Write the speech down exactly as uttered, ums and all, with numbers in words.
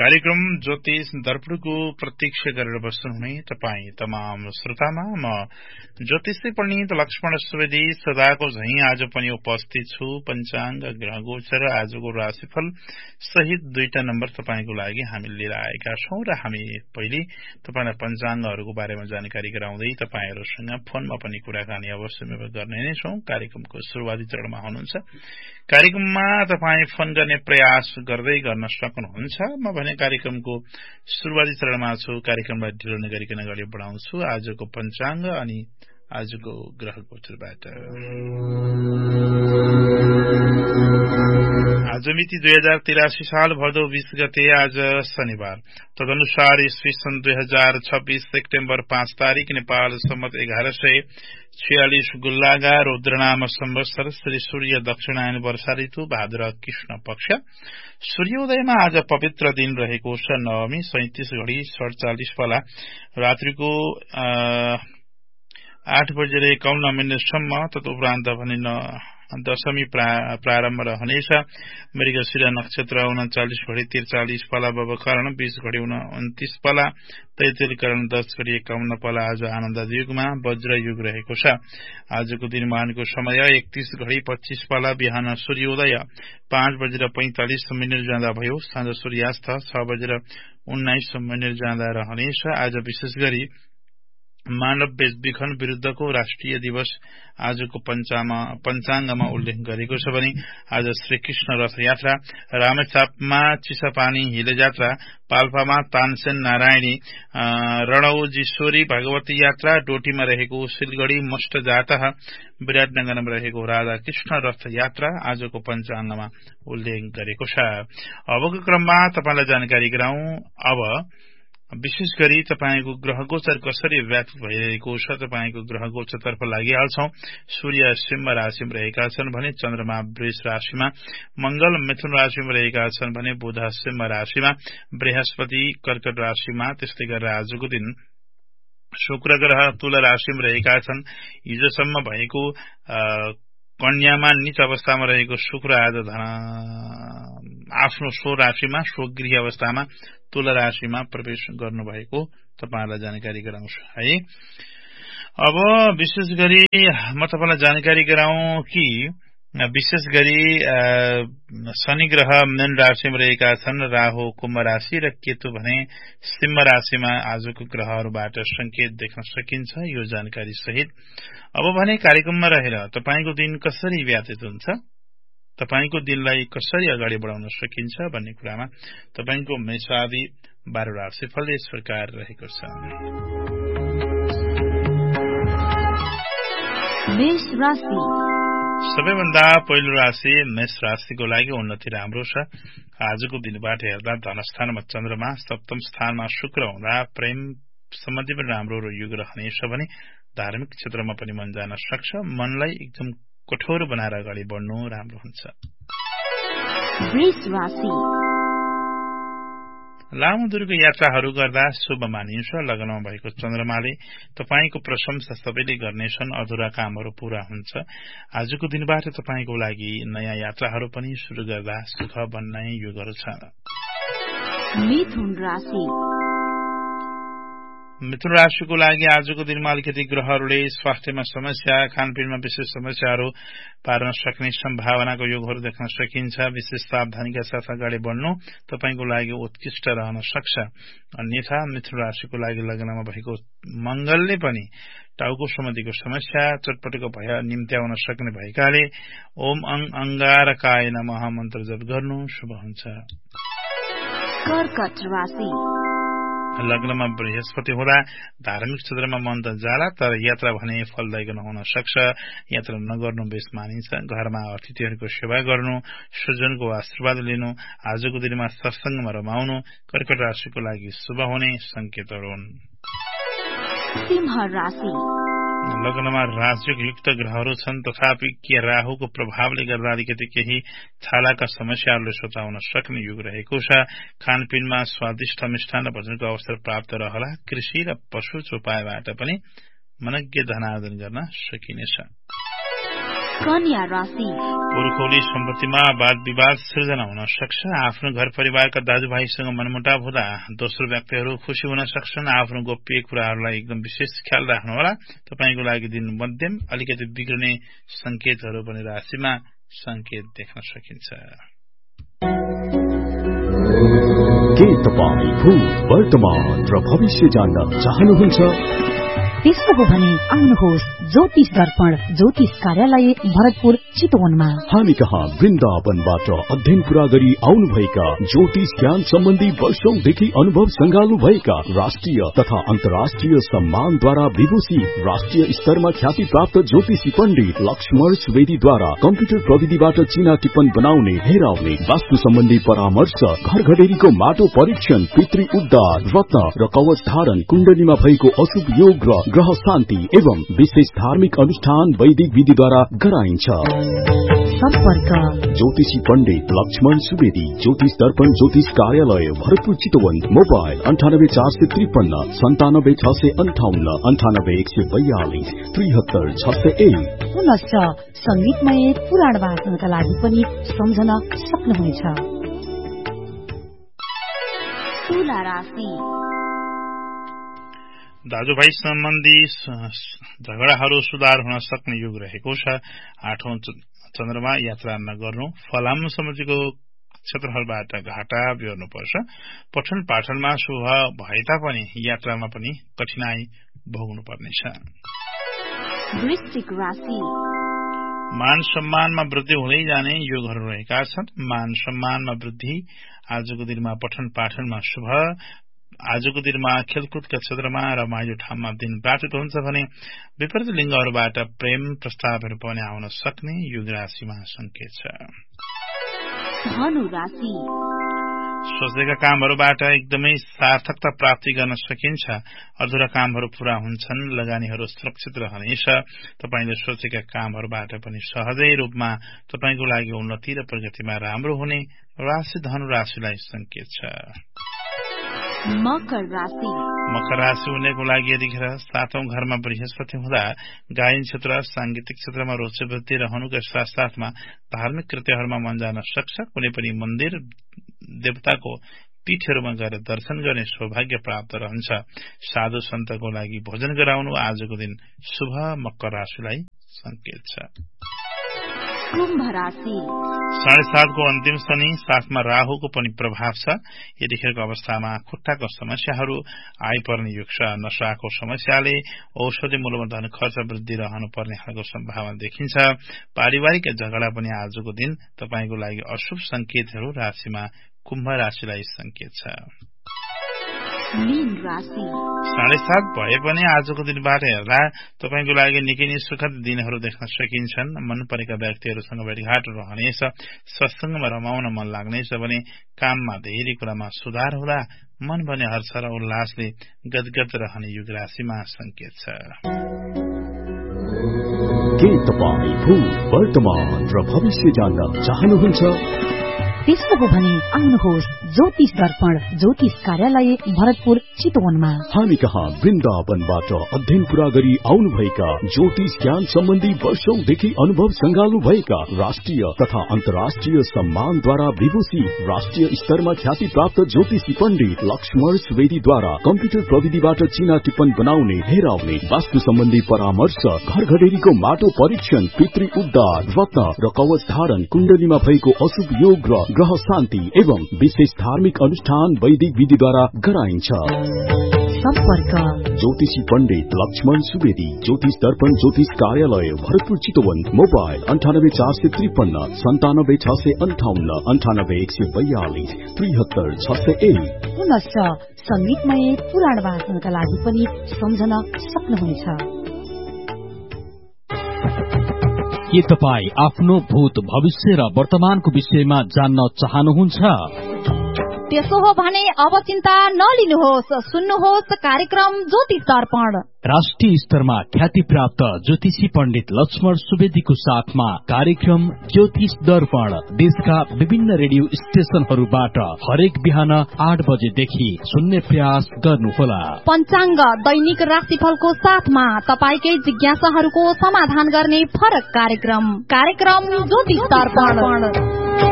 कार्यक्रम ज्योतिष दर्पणको प्रत्यक्ष गरेर बस्नुहुने तपाईँ तमाम श्रोतामा म ज्योतिषै पण्डित लक्ष्मण सुवेदी सदाको झैं आज पनि उपस्थित छु। पञ्चाङ्ग ग्रह गोचर आजको राशिफल सहित दुईटा नम्बर तपाईको लागि हामी लिएर आएका छौं र हामी पहिले तपाईलाई पञ्चाङ्गहरूको बारेमा जानकारी गराउँदै तपाईहरुसँग फोनमा पनि कुराकानी अवश्य गर्ने नै छौं। कार्यक्रमको सुरुवाती चरणमा हुनुहुन्छ। कार्यक्रममा तपाई फोन गर्ने प्रयास गर्दै गर्न सक्नुहुन्छ। म भने कार्यक्रमको सुरुवाती चरणमा छु। कार्यक्रमलाई ढिलो नगरिकन अगाडि बढाउँछु आजको पञ्चाङ्ग अनि आजको ग्रह गोचरबाट। आज मिति दुई हजार तिरासी साल भदौ बीस गते आज शनिबार, तदनुसार ईस्वी सन् दुई हजार छब्बीस सेप्टेम्बर पाँच तारिक नेपाल सम्मत एघार सय छियालिस गुल्लागा रुद्रनाम संवत्सर श्री सूर्य दक्षिणायन वर्षा ऋतु भाद्र कृष्ण पक्ष सूर्योदयमा आज पवित्र दिन रहेको छ। नवमी सैंतीस घड़ी सड़चालिस पाला रात्रिको आठ बजेर एकाउन्न मिनटसम्म, तदुपरान्त भने दशमी प्रारम्भ रहनेछ। मृगशिरा नक्षत्र उनचालिस घड़ी त्रिचालिस पाला बबकरण बीस घड़ी उन्तीस पाला तैतिलकरण दस घड़ी एकाउन्न पाला आज आनन्द युगमा वज्र युग रहेको छ। आजको दिनमानको समय एकतीस घड़ी पच्चीस पाला, बिहान सूर्योदय पाँच बजेर पैंतालिस मिनट जाँदा भयो, साँझ सूर्यास्त छ बजेर उन्नाइस मिनट जाँदा रहनेछ। आज विशेष गरी मानव बेचबिखन विरुद्धको राष्ट्रिय दिवस आजको पञ्चाङ्गमा उल्लेख गरेको छ भने आज श्रीकृष्ण रथ यात्रा, रामेछापमा चिसापानी हिल यात्रा, पाल्पामा तानसेन नारायणी रणौजीश्वरी भगवती यात्रा, डोटीमा रहेको सिलगढ़ी मष्ट जातः, विराटनगरमा रहेको राधा कृष्ण रथ यात्रा आजको पञ्चाङ्गमा उल्लेख गरेको छ। अबको क्रममा तपाईलाई जानकारी गराउँ। अब विशेष गरी तपाईको ग्रह गोचर कसरी व्याप्त भइरहेको छ तपाईको ग्रह गोचरतर्फ लागिहाल्छौं। सूर्य सिंह राशिमा रहेका छन् भने चन्द्रमा वृष राशिमा, मंगल मिथुन राशिमा रहेका छन् भने बुध सिंह राशिमा, बृहस्पति कर्कट राशिमा। त्यस्तै गरेर आजको दिन शुक्र ग्रह तुला राशिमा रहेका छन्। हिजोसम्म भएको कन्यामा नीच अवस्थामा रहेको शुक्र आज आफ्नो स्व राशिमा स्वगृही अवस्थामा तुला राशिमा प्रवेश गर्नुभएको तपाईलाई जानकारी गराउँछु है। अब विशेष गरी म तपाईलाई जानकारी गराउँ कि विशेष गरी शनि ग्रह मीन राशिमा रहेका छन्, राहु कुम्भ राशि र केतु भने सिंह राशिमा आजको ग्रहहरूबाट संकेत देख्न सकिन्छ यो जानकारी सहित। अब भने कार्यक्रममा रहेर तपाईको दिन कसरी व्यतीत हुन्छ, तपाईको दिनलाई कसरी अगाडि बढाउन सकिन्छ भन्ने कुरामा तपाईको मेषादि बाह्र राशिफल यस प्रकार रहेको छ। मेष राशि सबैभन्दा पहिलो राशि मेष राशिको लागि उन्नति राम्रो छ। आजको दिनबाट हेर्दा धनस्थानमा चन्द्रमा, सप्तम स्थानमा शुक्र हुँदा प्रेम सम्बन्धी पनि राम्रो र युग रहनेछ भने धार्मिक क्षेत्रमा पनि मन जान सक्छ। मनलाई एकदम कठोर बनाएर अगाडि बढ्नु राम्रो हुन्छ। वृष राशि लामो दूरको यात्राहरू गर्दा शुभ मानिन्छ। लगनमा भएको चन्द्रमाले तपाईको प्रशंसा सबैले गर्नेछन्, अधुरा कामहरू पूरा हुन्छ। आजको दिनबाट तपाईको लागि नयाँ यात्राहरू पनि सुरु गर्दा सुख बन्ने योगहरू छ। मिथुन राशि मिथुन राशिको लागि आजको दिनमा अलिकति ग्रहहरूले स्वास्थ्यमा समस्या, खानपिनमा विशेष समस्याहरू पार्न सक्ने सम्भावनाको योगहरू देख्न सकिन्छ। विशेष सावधानीका साथ अगाडि बढ्नु तपाईको लागि उत्कृष्ट रहन सक्छ। अन्यथा मिथुन राशिको लागि लग्नमा भएको मंगलले पनि टाउको सम्बन्धीको समस्या, चटपटको भय निम्त्याउन सक्ने भएकाले ओम अङ अंगारकाय नमः मन्त्र जप गर्नु शुभ हुन्छ। कर्कट राशि लग्नमा बृहस्पति हुँदा धार्मिक क्षेत्रमा मन त जाला, तर यात्रा भने फलदायक नहुन सक्छ। यात्रा नगर्नु बेस मानिन्छ। घरमा अतिथिहरूको सेवा गर्नु, स्वजनको आशीर्वाद लिनु, आजको दिनमा सत्संगमा रमाउनु कर्कट राशिको लागि शुभ हुने संकेतहरू हुन्। सिंह राशि लग्नमा राजयोग युक्त ग्रहहरू छन्, तथापि के राहुको प्रभावले गर्दा अलिकति केही छालाका समस्याहरूले सताउन सक्ने युग रहेको छ। खानपिनमा स्वादिष्ट मिष्ठान्न भोजनको अवसर प्राप्त रहला। कृषि र पशु चौपायबाट पनि मनज्ञ धनार्जन गर्न सकिनेछ। कन्या राशि पुर्खौली सम्पत्तिमा वाद विवाद सृजना हुन सक्छ। आफ्नो घर परिवारका दाजुभाइसँग मनमुटाव हुँदा दोस्रो व्यक्तिहरू खुशी हुन सक्छन्। आफ्नो गोप्य कुराहरूलाई एकदम विशेष ख्याल राख्नुहोला। तपाईको लागि दिन मध्यम, अलिकति बिग्रने संकेतहरू पनि राशिमा संकेत देख्न सकिन्छ। के तपाईँ भूत, वर्तमान र भविष्य जान्न चाहनुहुन्छ? त्यसो हो भने आउनुहोस् ज्योतिष दर्पण ज्योतिष कार्यालय भरतपुर चितवनमा। हामी कहाँ वृन्दावनबाट अध्ययन पूरा गरी आउनुभएका ज्योतिष ज्ञान सम्बन्धी वर्षौंदेखि अनुभव संगाल्नु भएका राष्ट्रिय तथा अन्तर्राष्ट्रिय सम्मानद्वारा विभूषित राष्ट्रिय स्तरमा ख्याति प्राप्त ज्योतिषी पण्डित लक्ष्मण सुवेदीद्वारा कम्प्युटर प्रविधिबाट चिना टिप्पण बनाउने, हेराउने, वास्तु सम्बन्धी परामर्श, घर घडेरीको माटो परीक्षण, पितृ उद्धार, रत्न र कवच धारण, कुण्डलीमा भएको अशुभ योग र ग्रह शान्ति एवं विशेष धार्मिक अनुष्ठान वैदिक विधिद्वारा गराइन्छ। सम्पर्क ज्योतिषी पण्डित लक्ष्मण सुवेदी, ज्योतिष दर्पण ज्योतिष कार्यालय भरतपुर चितवन। मोबाइल अन्ठानब्बे चार सय त्रिपन्न सन्तानब्बे छ सय अन्ठाउन्न अन्ठानब्बे एक सय बयालिस त्रिहत्तर छ सय एक। पुनश्च संगीतमय पुराण वाचनका लागि पनि सम्झन सक्नुहुनेछ। तुला राशि दाजुभाइ सम्बन्धी झगडाहरू सुधार हुन सक्ने युग रहेको छ। आठौं चन्द्रमा यात्रा नगर्नु, फलाम सम्बन्धीको क्षेत्रहरूबाट घाटा बेहोर्नुपर्छ। पठन पाठनमा शुभ भए तापनि यात्रामा पनि कठिनाई भोग्नु पर्नेछ। वृश्चिक राशि मान सम्मानमा वृद्धि हुँदै जाने योगहरू रहेका छन्। मान सम्मानमा वृद्धि, आजको दिनमा पठन पाठनमा शुभ, आजको दिनमा खेलकुदका क्षेत्रमा रमाइलो ठाउँमा दिन व्यतीत हुन्छ भने विपरीत लिङ्गहरूबाट प्रेम प्रस्तावहरू पनि आउन सक्ने युग राशिमा संकेत छ। धनु राशि सोचेका कामहरूबाट एकदमै सार्थकता प्राप्ति गर्न सकिन्छ। अधुरा कामहरू पूरा हुन्छन्। लगानीहरू सुरक्षित रहनेछ। तपाईले सोचेका कामहरूबाट पनि सहजै रूपमा तपाईको लागि उन्नति र प्रगतिमा राम्रो हुने राशि धनु राशिलाई संकेत छ। मकर राशि मकर राशि हुनेको लागि यतिखेर सातौं घरमा बृहस्पति हुँदा गायन क्षेत्र, सांगीतिक क्षेत्रमा रुचि वृद्धि रहनुका साथ साथमा धार्मिक कृत्यहरूमा मन जान सक्छ। कुनै पनि मन्दिर देवताको पीठहरूमा गएर दर्शन गर्ने सौभाग्य प्राप्त रहन्छ। साधु सन्तको लागि भोजन गराउनु आजको दिन शुभ मकर राशिलाई संकेत छ। कुम्भ राशि साढे सातको अन्तिम शनि, साथमा राहुको पनि प्रभाव छ। यतिखेरको अवस्थामा खुट्टाको समस्याहरू आइपर्ने युग छ। नशाको समस्याले औषधि मूल्यमा धन खर्च वृद्धि रहनु पर्ने खालको सम्भावना देखिन्छ। पारिवारिक झगडा पनि आजको दिन तपाईको लागि अशुभ संकेतहरू राशिमा कुम्भ राशिलाई संकेत छ। मीन राशि साढे सात भए पनि आजको दिनबाट हेर्दा तपाईको लागि निकै नै सुखद दिनहरू देख्न सकिन्छन्। मन परेका व्यक्तिहरूसँग भेटघाट रहनेछ। सत्संगमा रमाउन मन लाग्नेछ भने काममा धेरै कुरामा सुधार हुँदा मन भने हर्ष र उल्लासले गदगद रहने युग राशिमा संकेत छ। के तपाईँ भूत, वर्तमान र भविष्य जान्न चाहनुहुन्छ? त्यसो हो भने आउनुहोस् ज्योतिष दर्पण ज्योतिष कार्यालय भरतपुर चितवनमा। हामी कहाँ वृन्दावनबाट अध्ययन पूरा गरी आउनुभएका ज्योतिष ज्ञान सम्बन्धी वर्षौंदेखि अनुभव संगाल्नु भएका राष्ट्रिय तथा अन्तर्राष्ट्रिय सम्मानद्वारा विभूषित राष्ट्रिय स्तरमा ख्याति प्राप्त ज्योतिषी पण्डित लक्ष्मण सुवेदीद्वारा कम्प्युटर प्रविधिबाट चिना टिप्पण बनाउने, हेराउने, वास्तु सम्बन्धी परामर्श, घर घडेरीको माटो परीक्षण, पितृ उद्धार, रत्न र कवच धारण, कुण्डलीमा भएको अशुभ योग र ग्रह शान्ति एवं विशेष धार्मिक अनुष्ठान वैदिक विधिद्वारा गराइन्छ। सम्पर्क ज्योतिषी पण्डित लक्ष्मण सुवेदी, ज्योतिष दर्पण ज्योतिष कार्यालय भरतपुर चितवन। मोबाइल अन्ठानब्बे चार सय त्रिपन्न सन्तानब्बे छ सय अन्ठाउन्न अन्ठानब्बे एक सय बयालिस त्रिहत्तर छ सय एक। पुनश्च संगीतमय पुराण वाचनका लागि पनि सम्झन सक्नुहुनेछ। के तपाई आफ्नो भूत, भविष्य र वर्तमानको विषयमा जान्न चाहनुहुन्छ? त्यसो हो भने अब चिन्ता नलिनुहोस्, सुन्नुहोस् कार्यक्रम ज्योतिष दर्पण। राष्ट्रिय स्तरमा ख्याति प्राप्त ज्योतिषी पण्डित लक्ष्मण सुवेदीको साथमा कार्यक्रम ज्योतिष दर्पण देशका विभिन्न रेडियो स्टेशनहरूबाट हरेक बिहान आठ बजेदेखि सुन्ने प्रयास गर्नुहोला। पञ्चाङ्ग दैनिक राशिफलको साथमा तपाईकै जिज्ञासाहरूको समाधान गर्ने फरक कार्यक्रम कार्यक्रम ज्योतिष दर्पण।